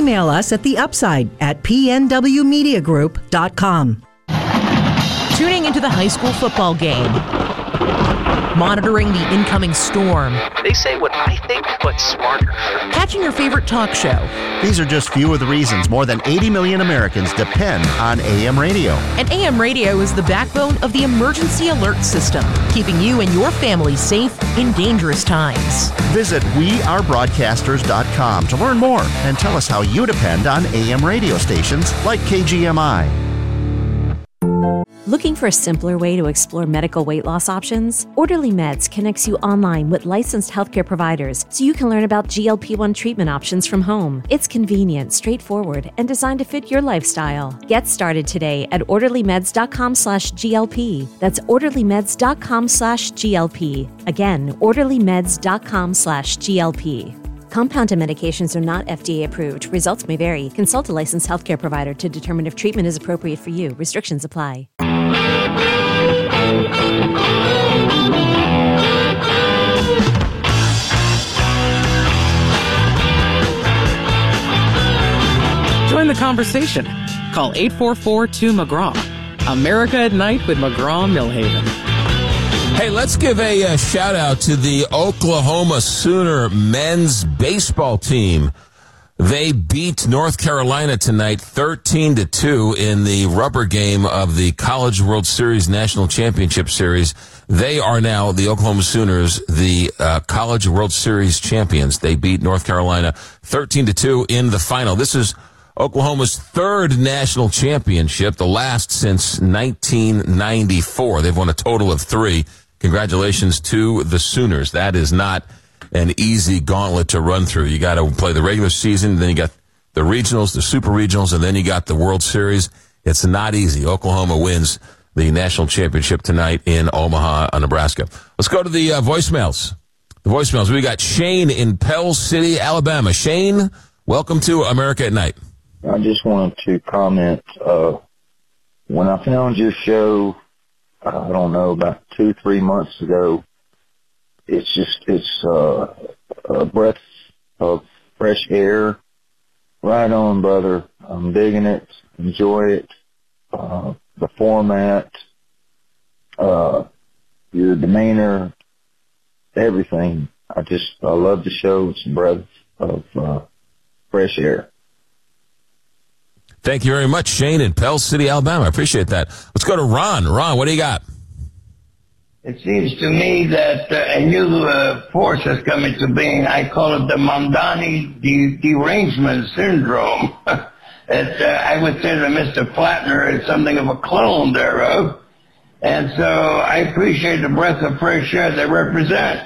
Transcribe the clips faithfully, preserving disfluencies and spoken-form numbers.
email us at the upside at p n w media group dot com. Tuning into the high school football game. Monitoring the incoming storm. They say what I think, but smarter. Catching your favorite talk show. These are just few of the reasons more than eighty million Americans depend on A M radio. And A M radio is the backbone of the emergency alert system, keeping you and your family safe in dangerous times. Visit we are broadcasters dot com to learn more and tell us how you depend on A M radio stations like K G M I. Looking for a simpler way to explore medical weight loss options? Orderly Meds connects you online with licensed healthcare providers so you can learn about G L P one treatment options from home. It's convenient, straightforward, and designed to fit your lifestyle. Get started today at orderly meds dot com slash G L P. That's orderly meds dot com slash G L P. Again, orderly meds dot com slash G L P. Compounded medications are not F D A approved. Results may vary. Consult a licensed healthcare provider to determine if treatment is appropriate for you. Restrictions apply. Join the conversation. Call eight four four two McGraw. America at Night with McGraw Millhaven. Hey, let's give a, a shout out to the Oklahoma Sooner men's baseball team. They beat North Carolina tonight thirteen to two in the rubber game of the College World Series National Championship Series. They are now, the Oklahoma Sooners, the uh, College World Series champions. They beat North Carolina thirteen to two in the final. This is Oklahoma's third national championship, the last since nineteen ninety-four. They've won a total of three. Congratulations to the Sooners. That is not an easy gauntlet to run through. You got to play the regular season, then you got the regionals, the super regionals, and then you got the World Series. It's not easy. Oklahoma wins the national championship tonight in Omaha, Nebraska. Let's go to the uh, voicemails. The voicemails. We got Shane in Pell City, Alabama. Shane, welcome to America at Night. I just wanted to comment, uh, when I found your show, I don't know, about two, three months ago, it's just, it's uh, a breath of fresh air. Right on, brother. I'm digging it. Enjoy it. Uh, the format, uh, your demeanor, everything. I just, I love the show. It's a breath of uh, fresh air. Thank you very much, Shane in Pell City, Alabama. I appreciate that. Let's go to Ron. Ron, what do you got? It seems to me that uh, a new uh, force has come into being. I call it the Mamdani de- derangement syndrome. it, uh, I would say that Mister Plattner is something of a clone thereof. And so I appreciate the breath of fresh air they represent.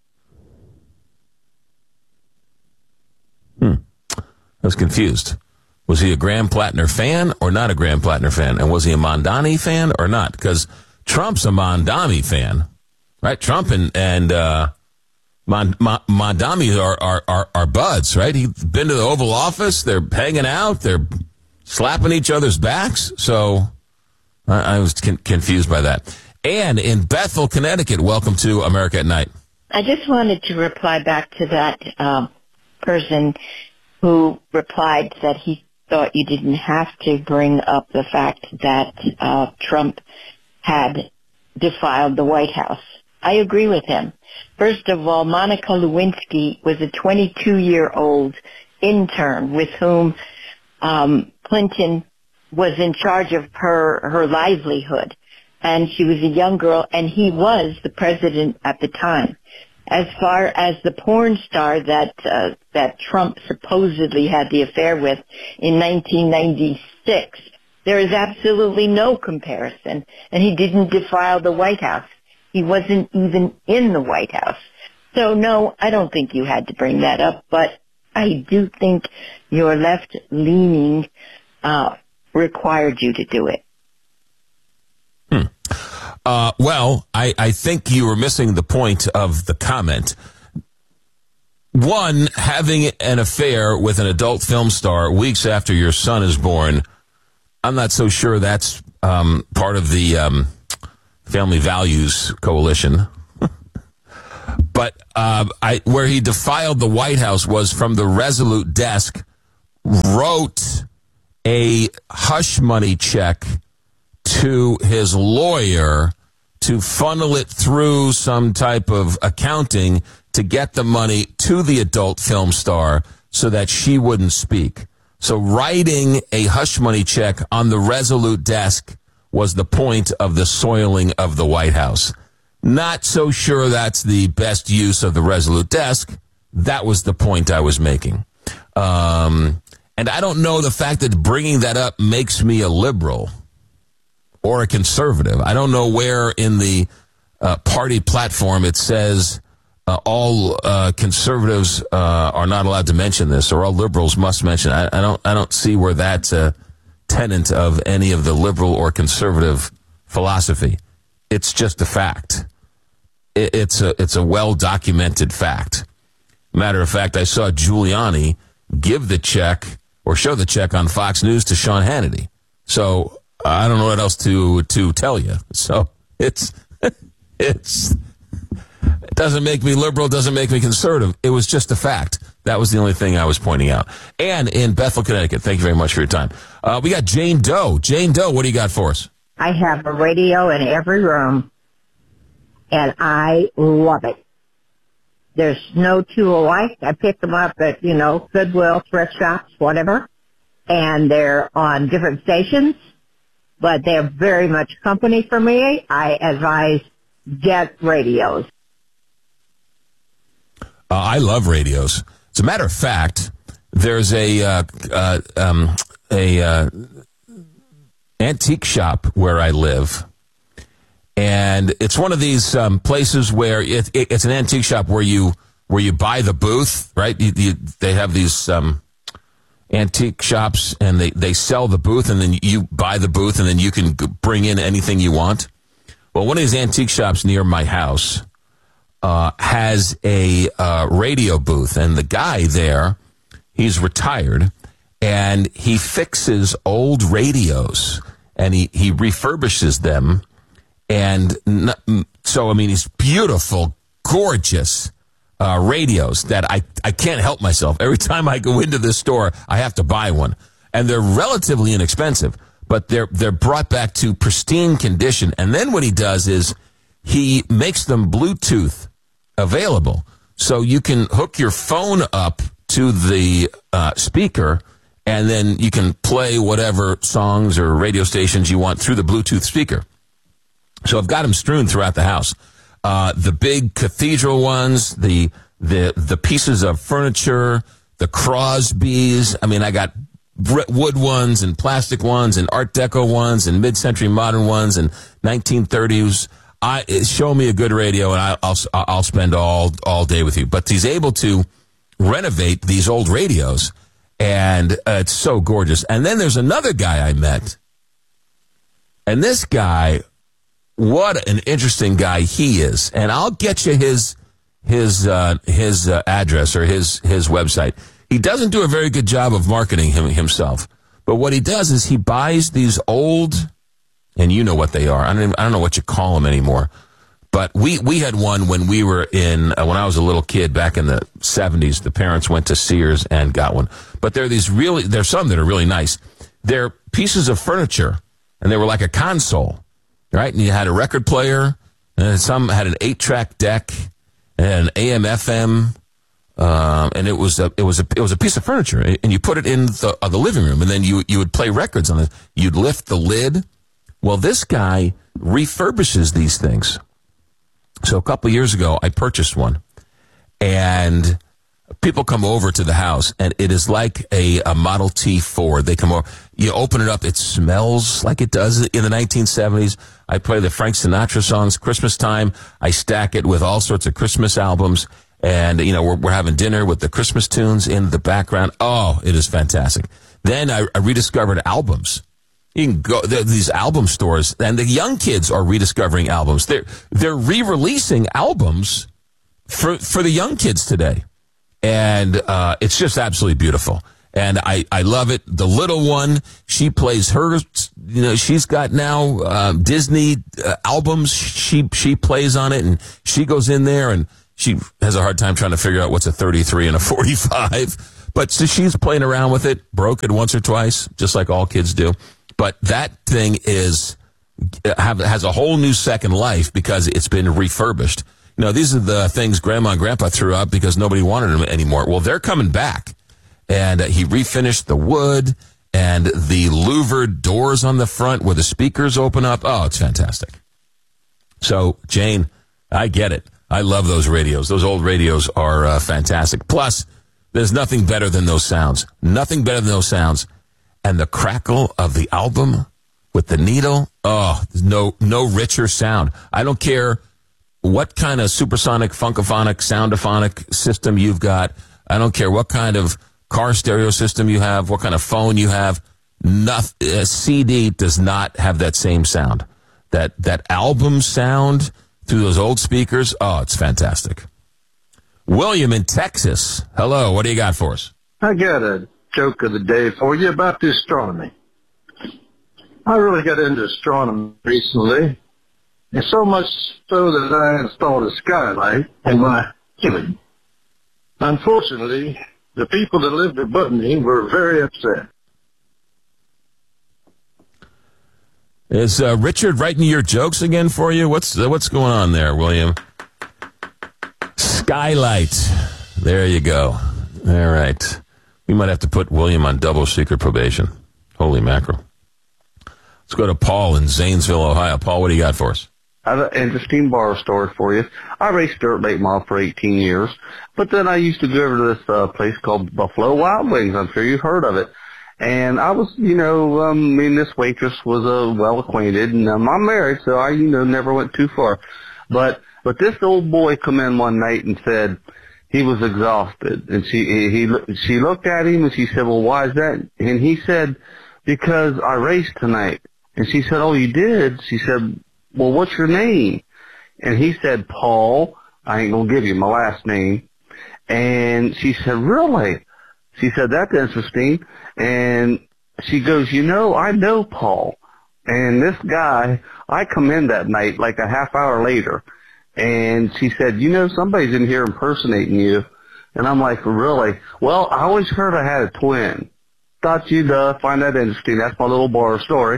Hmm. I was confused. Was he a Graham Plattner fan or not a Graham Plattner fan? And was he a Mamdani fan or not? Because Trump's a Mamdani fan, right? Trump and, and uh, Mamdani are, are, are, are buds, right? He's been to the Oval Office. They're hanging out. They're slapping each other's backs. So I, I was con- confused by that. Ann in Bethel, Connecticut, welcome to America at Night. I just wanted to reply back to that uh, person who replied that he thought you didn't have to bring up the fact that uh, Trump had defiled the White House. I agree with him. First of all, Monica Lewinsky was a twenty-two-year-old intern with whom um, Clinton was in charge of her, her livelihood. And she was a young girl, and he was the president at the time. As far as the porn star that uh, that Trump supposedly had the affair with in nineteen ninety-six, there is absolutely no comparison. And he didn't defile the White House. He wasn't even in the White House. So, no, I don't think you had to bring that up. But I do think your left-leaning uh, required you to do it. Hmm. Uh, well, I, I think you were missing the point of the comment. One, having an affair with an adult film star weeks after your son is born, I'm not so sure that's um, part of the um, Family Values Coalition. But uh, I, where he defiled the White House was from the Resolute desk wrote a hush money check to his lawyer to funnel it through some type of accounting to get the money to the adult film star so that she wouldn't speak. So writing a hush money check on the Resolute desk was the point of the soiling of the White House. Not so sure that's the best use of the Resolute desk. That was the point I was making. Um, and I don't know the fact that bringing that up makes me a liberal or a conservative. I don't know where in the uh, party platform it says uh, all uh, conservatives uh, are not allowed to mention this, or all liberals must mention. I, I don't. I don't see where that's a tenet of any of the liberal or conservative philosophy. It's just a fact. It, it's a it's a well documented fact. Matter of fact, I saw Giuliani give the check or show the check on Fox News to Sean Hannity. So I don't know what else to to tell you. So it's it's it doesn't make me liberal, doesn't make me conservative. It was just a fact. That was the only thing I was pointing out. And in Bethel, Connecticut, thank you very much for your time. Uh, we got Jane Doe. Jane Doe, what do you got for us? I have a radio in every room, and I love it. There's no two alike. I pick them up at, you know, Goodwill, thrift shops, whatever, and they're on different stations, but they're very much company for me. I advise get radios. Uh, I love radios. As a matter of fact, there's a uh, uh, um, a uh, antique shop where I live, and it's one of these um, places where it, it, it's an antique shop where you where you buy the booth, right? You, you, they have these um, antique shops, and they, they sell the booth, and then you buy the booth, and then you can bring in anything you want. Well, one of these antique shops near my house uh, has a uh, radio booth, and the guy there, he's retired, and he fixes old radios, and he, he refurbishes them. And so, I mean, these beautiful, gorgeous uh, radios that I, I can't help myself. Every time I go into this store, I have to buy one. And they're relatively inexpensive, but they're they're brought back to pristine condition. And then what he does is he makes them Bluetooth available. So you can hook your phone up to the uh, speaker, and then you can play whatever songs or radio stations you want through the Bluetooth speaker. So I've got them strewn throughout the house. Uh, the big cathedral ones, the the the pieces of furniture, the Crosbys. I mean, I got wood ones and plastic ones and Art Deco ones and mid-century modern ones and nineteen thirties. I show me a good radio, and I, I'll I'll spend all all day with you. But he's able to renovate these old radios, and uh, it's so gorgeous. And then there's another guy I met, and this guy. What an interesting guy he is. And I'll get you his his uh, his uh, address or his his website. He doesn't do a very good job of marketing him himself. But what he does is he buys these old, and you know what they are. I don't even, I don't know what you call them anymore. But we, we had one when we were in, uh, when I was a little kid back in the seventies. The parents went to Sears and got one. But they're these really, there's some that are really nice. They're pieces of furniture, and they were like a console. Right, and you had a record player, and some had an eight-track deck, and an A M F M, um, and it was a it was a it was a piece of furniture, and you put it in the uh, the living room, and then you you would play records on it. You'd lift the lid. Well, this guy refurbishes these things. So a couple years ago, I purchased one, and people come over to the house, and it is like a, a Model T Ford. They come over. You open it up, it smells like it does in the nineteen seventies. I play the Frank Sinatra songs, Christmas time. I stack it with all sorts of Christmas albums. And, you know, we're, we're having dinner with the Christmas tunes in the background. Oh, it is fantastic. Then I, I rediscovered albums. You can go, these album stores, and the young kids are rediscovering albums. They're, they're re-releasing albums for, for the young kids today. And uh, it's just absolutely beautiful. And I, I love it. The little one, she plays her, you know, she's got now uh, Disney uh, albums. She she plays on it, and she goes in there, and she has a hard time trying to figure out what's a thirty-three and a forty-five. But so she's playing around with it, broke it once or twice, just like all kids do. But that thing is have, has a whole new second life because it's been refurbished. You know, these are the things Grandma and Grandpa threw out because nobody wanted them anymore. Well, they're coming back. And uh, he refinished the wood and the louvered doors on the front where the speakers open up. Oh, it's fantastic. So, Jane, I get it. I love those radios. Those old radios are uh, fantastic. Plus, there's nothing better than those sounds. Nothing better than those sounds. And the crackle of the album with the needle. Oh, there's no, no richer sound. I don't care what kind of supersonic, funkophonic, soundophonic system you've got. I don't care what kind of car stereo system you have, what kind of phone you have. Nothing, a C D does not have that same sound. That that album sound through those old speakers, oh, it's fantastic. William in Texas. Hello, what do you got for us? I got a joke of the day for you about the astronomy. I really got into astronomy recently, and so much so that I installed a skylight in my kitchen. Unfortunately, the people that lived above me were very upset. Is uh, Richard writing your jokes again for you? What's uh, what's going on there, William? Skylight. There you go. All right. We might have to put William on double secret probation. Holy mackerel. Let's go to Paul in Zanesville, Ohio. Paul, what do you got for us? I have an interesting bar story for you. I raced dirt late model for eighteen years, but then I used to go over to this uh, place called Buffalo Wild Wings. I'm sure you've heard of it. And I was, you know, um, I mean, this waitress was uh, well acquainted, and um, I'm married, so I, you know, never went too far. But but this old boy come in one night and said he was exhausted, and she he, he she looked at him and she said, "Well, why is that?" And he said, "Because I raced tonight." And she said, "Oh, you did?" She said, "Well, what's your name?" And he said, "Paul." I ain't gonna give you my last name. And she said, "Really?" She said, "That's interesting." And she goes, "You know, I know Paul. And this guy, I come in that night like a half hour later." And she said, "You know, somebody's in here impersonating you." And I'm like, "Really?" "Well, I always heard I had a twin. Thought you'd uh, find that interesting." That's my little bar story.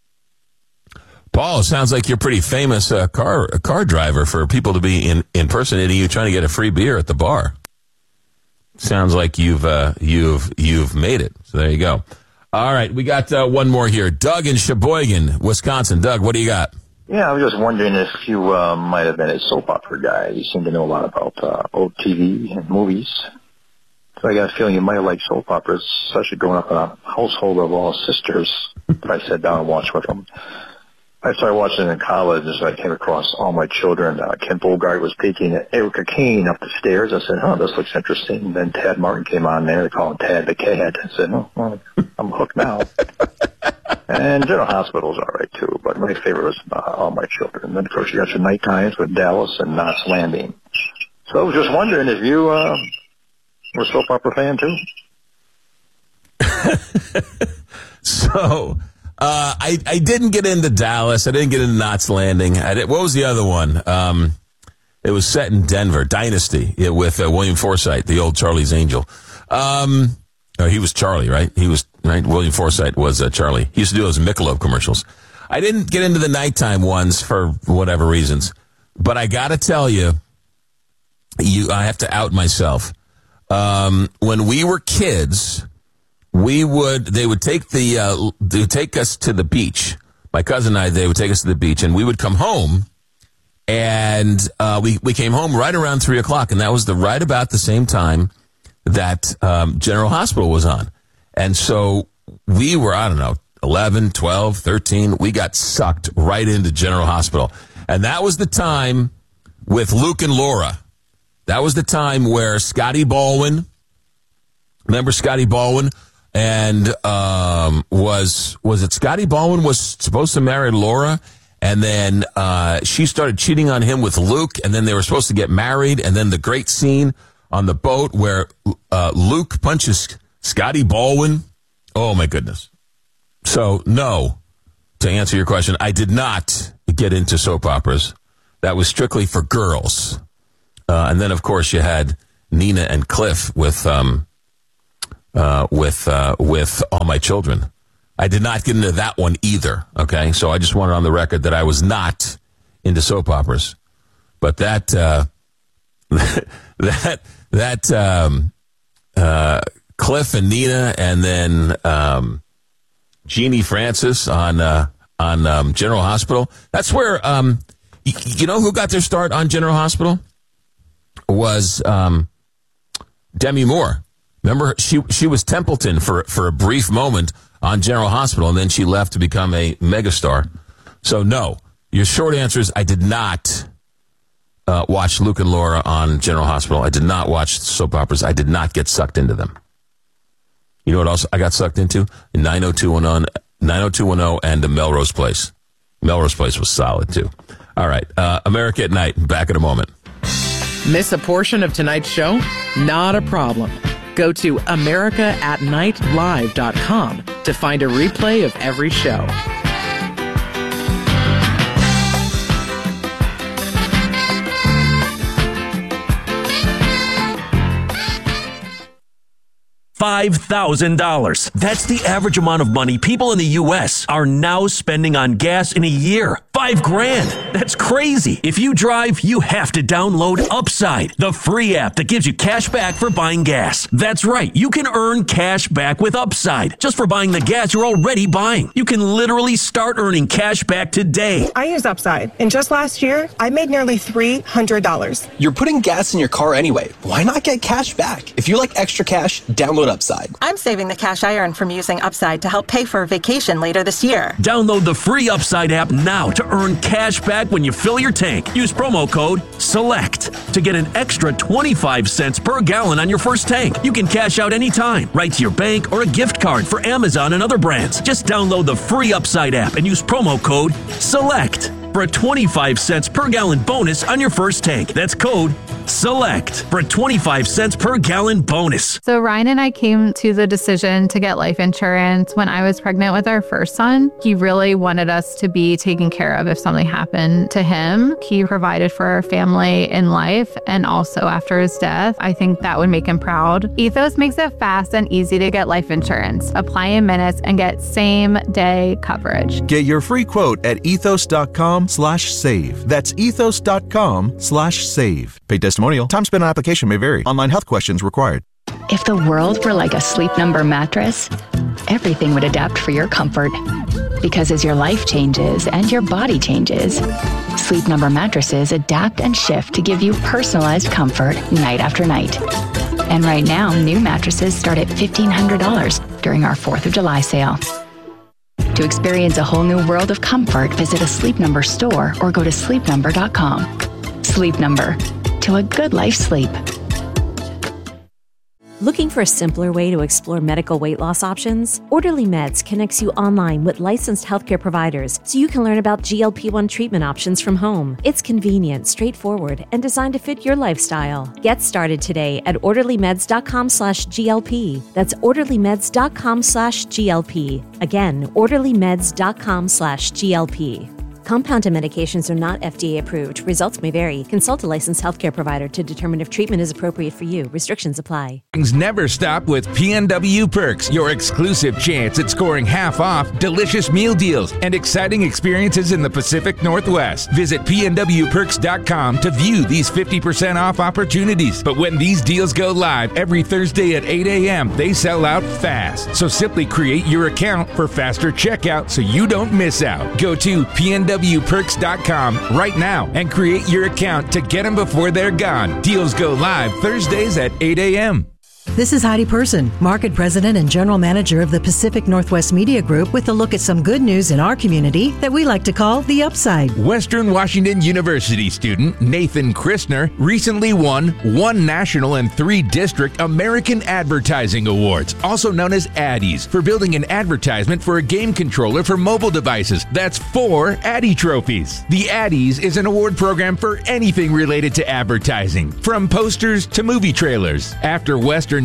Paul, sounds like you're a pretty famous uh, car a car driver for people to be in, impersonating you, trying to get a free beer at the bar. Sounds like you've uh, you've you've made it. So there you go. All right, we got uh, one more here. Doug in Sheboygan, Wisconsin. Doug, what do you got? Yeah, I was just wondering if you uh, might have been a soap opera guy. You seem to know a lot about uh, old T V and movies. So I got a feeling you might have liked soap operas, especially growing up in a household of all sisters that I sat down and watched with them. I started watching it in college, and so I came across All My Children. Uh, Ken Bogart was taking Erica Kane up the stairs. I said, "Oh, this looks interesting." And then Tad Martin came on there. They call him Tad the Cat. I said, "Oh, well, I'm hooked now." And General Hospital's all right, too. But my favorite was uh, All My Children. And then, of course, you got your night times with Dallas and Knots Landing. So I was just wondering if you uh, were a soap opera fan, too? So... Uh, I, I didn't get into Dallas. I didn't get into Knots Landing. I did, what was the other one? Um, it was set in Denver, Dynasty, it, with uh, William Forsythe, the old Charlie's Angel. Um, oh, he was Charlie, right? He was, right? William Forsythe was uh, Charlie. He used to do those Michelob commercials. I didn't get into the nighttime ones for whatever reasons. But I gotta tell you, you, I have to out myself. Um, when we were kids... We would, they would take the, uh, they would take us to the beach. My cousin and I, they would take us to the beach, and we would come home, and uh, we, we came home right around three o'clock, and that was the right about the same time that um, General Hospital was on. And so we were, I don't know, eleven, twelve, thirteen, we got sucked right into General Hospital. And that was the time with Luke and Laura. That was the time where Scotty Baldwin, remember Scotty Baldwin? And um, was was it Scotty Baldwin was supposed to marry Laura, and then uh, she started cheating on him with Luke, and then they were supposed to get married, and then the great scene on the boat where uh, Luke punches Scotty Baldwin. Oh, my goodness. So, no, to answer your question, I did not get into soap operas. That was strictly for girls. Uh, and then, of course, you had Nina and Cliff with... Um, uh, with uh, with all my children. I did not get into that one either. Okay, so I just wanted on the record that I was not into soap operas, but that uh, that that um, uh, Cliff and Nina, and then um, Jeannie Francis on uh, on um, General Hospital. That's where um, y- you know who got their start on General Hospital was um, Demi Moore. Remember, she she was Templeton for for a brief moment on General Hospital, and then she left to become a megastar. So, no, your short answer is I did not uh, watch Luke and Laura on General Hospital. I did not watch soap operas. I did not get sucked into them. You know what else I got sucked into? nine oh two one oh and the Melrose Place. Melrose Place was solid, too. All right, uh, America at Night. Back in a moment. Miss a portion of tonight's show? Not a problem. Go to america at night live dot com to find a replay of every show. five thousand dollars. That's the average amount of money people in the U S are now spending on gas in a year. Five grand. That's crazy. If you drive, you have to download Upside, the free app that gives you cash back for buying gas. That's right. You can earn cash back with Upside just for buying the gas you're already buying. You can literally start earning cash back today. I use Upside, and just last year, I made nearly three hundred dollars. You're putting gas in your car anyway. Why not get cash back? If you like extra cash, download Upside. I'm saving the cash I earn from using Upside to help pay for a vacation later this year. Download the free Upside app now to earn cash back when you fill your tank. Use promo code SELECT to get an extra twenty-five cents per gallon on your first tank. You can cash out anytime, right to your bank or a gift card for Amazon and other brands. Just download the free Upside app and use promo code SELECT for a twenty-five cents per gallon bonus on your first tank. That's code SELECT for a twenty-five cents per gallon bonus. So Ryan and I came to the decision to get life insurance when I was pregnant with our first son. He really wanted us to be taken care of if something happened to him. He provided for our family in life and also after his death. I think that would make him proud. Ethos makes it fast and easy to get life insurance. Apply in minutes and get same day coverage. Get your free quote at ethos.com slash save. That's ethos.com slash save. Paid testimonial. Time spent on application may vary. Online health questions required. If the world were like a Sleep Number mattress, everything would adapt for your comfort. Because as your life changes and your body changes, Sleep Number mattresses adapt and shift to give you personalized comfort night after night. And right now, new mattresses start at fifteen hundred dollars during our fourth of July sale. To experience a whole new world of comfort, visit a Sleep Number store or go to sleep number dot com. Sleep Number. To a good life sleep. Looking for a simpler way to explore medical weight loss options? Orderly Meds connects you online with licensed healthcare providers so you can learn about G L P one treatment options from home. It's convenient, straightforward, and designed to fit your lifestyle. Get started today at orderlymeds.com slash GLP. That's orderlymeds.com slash GLP. Again, orderlymeds.com slash GLP. Compounded medications are not F D A approved. Results may vary. Consult a licensed healthcare provider to determine if treatment is appropriate for you. Restrictions apply. Things never stop with P N W Perks, your exclusive chance at scoring half off, delicious meal deals, and exciting experiences in the Pacific Northwest. Visit P N W perks dot com to view these fifty percent off opportunities. But when these deals go live every Thursday at eight a.m., they sell out fast. So simply create your account for faster checkout so you don't miss out. Go to P N W perks dot com right now and create your account to get them before they're gone. Deals go live Thursdays at eight a.m. This is Heidi Person, Market President and General Manager of the Pacific Northwest Media Group, with a look at some good news in our community that we like to call the Upside. Western Washington University student Nathan Christner recently won one national and three district American Advertising Awards, also known as Addies, for building an advertisement for a game controller for mobile devices. That's four Addie trophies. The Addies is an award program for anything related to advertising, from posters to movie trailers. After Western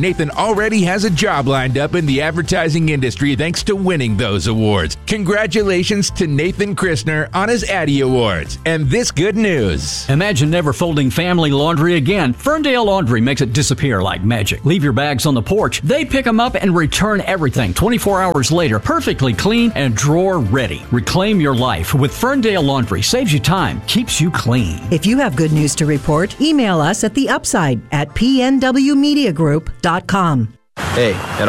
Nathan already has a job lined up in the advertising industry thanks to winning those awards. Congratulations to Nathan Christner on his Addy Awards. And this good news. Imagine never folding family laundry again. Ferndale Laundry makes it disappear like magic. Leave your bags on the porch. They pick them up and return everything twenty-four hours later, perfectly clean and drawer ready. Reclaim your life with Ferndale Laundry. Saves you time, keeps you clean. If you have good news to report, email us at the upside at p n w media group dot com. Hey, at